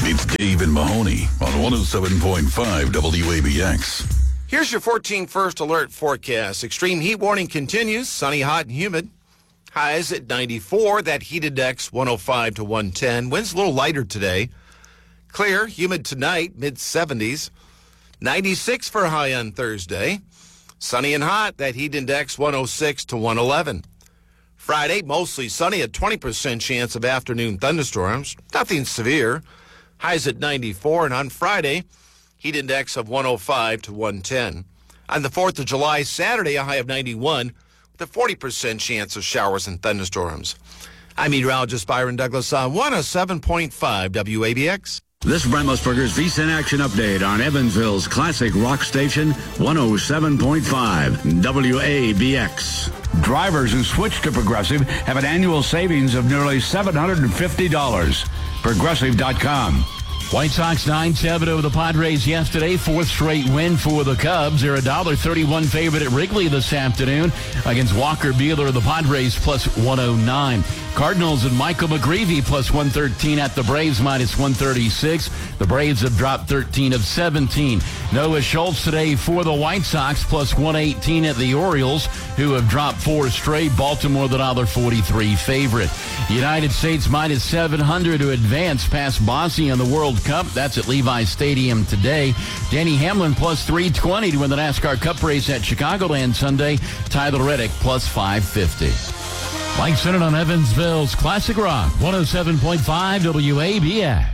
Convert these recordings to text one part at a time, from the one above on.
It's Dave and Mahoney on 107.5 WABX. Here's your 14 first alert forecast. Extreme heat warning continues. Sunny, hot, and humid. Highs at 94. That heat index 105 to 110. Winds a little lighter today. Clear, humid tonight, mid-70s. 96 for a high on Thursday. Sunny and hot. That heat index 106 to 111. Friday, mostly sunny, a 20% chance of afternoon thunderstorms. Nothing severe. Highs at 94. And on Friday, heat index of 105 to 110. On the 4th of July, Saturday, a high of 91 with a 40% chance of showers and thunderstorms. I'm meteorologist Byron Douglas on 107.5 WABX. This is Brent Musburger's VSiN Action Update on Evansville's classic rock station, 107.5 WABX. Drivers who switch to Progressive have an annual savings of nearly $750. Progressive.com. White Sox 9-7 over the Padres yesterday. Fourth straight win for the Cubs. They're a $1.31 favorite at Wrigley this afternoon against Walker Buehler of the Padres plus 109. Cardinals and Michael McGreevy plus 113 at the Braves minus 136. The Braves have dropped 13 of 17. Noah Schultz today for the White Sox plus 118 at the Orioles, who have dropped 4 straight. Baltimore the $1.43 favorite. United States minus 700 to advance past Bosnia in the World Cup. That's at Levi Stadium today. Danny Hamlin plus 320 to win the NASCAR Cup race at Chicagoland Sunday. Tyler Reddick plus 550. Mike Sennett on Evansville's Classic Rock, 107.5 WABX.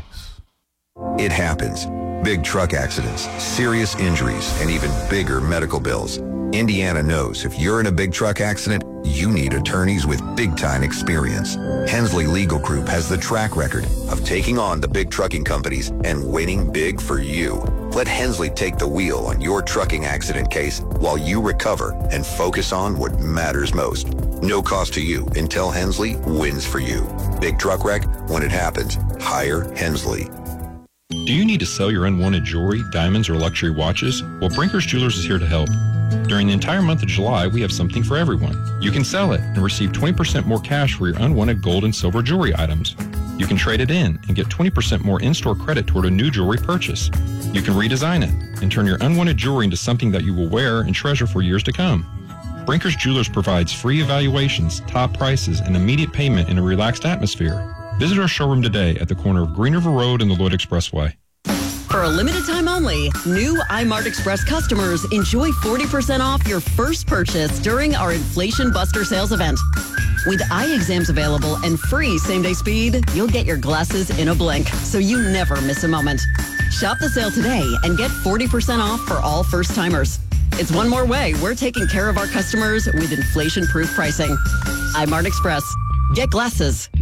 It happens. Big truck accidents, serious injuries, and even bigger medical bills. Indiana knows if you're in a big truck accident, you need attorneys with big-time experience. Hensley Legal Group has the track record of taking on the big trucking companies and winning big for you. Let Hensley take the wheel on your trucking accident case while you recover and focus on what matters most. No cost to you until Hensley wins for you. Big truck wreck, when it happens, hire Hensley. Do you need to sell your unwanted jewelry, diamonds, or luxury watches? Well, Brinker's Jewelers is here to help. During the entire month of July, we have something for everyone. You can sell it and receive 20% more cash for your unwanted gold and silver jewelry items. You can trade it in and get 20% more in-store credit toward a new jewelry purchase. You can redesign it and turn your unwanted jewelry into something that you will wear and treasure for years to come. Brinker's Jewelers provides free evaluations, top prices, and immediate payment in a relaxed atmosphere. Visit our showroom today at the corner of Green River Road and the Lloyd Expressway. For a limited time only, new iMart Express customers enjoy 40% off your first purchase during our Inflation Buster sales event. With eye exams available and free same-day speed, you'll get your glasses in a blink, so you never miss a moment. Shop the sale today and get 40% off for all first-timers. It's one more way we're taking care of our customers with inflation-proof pricing. iMart Express. Get glasses.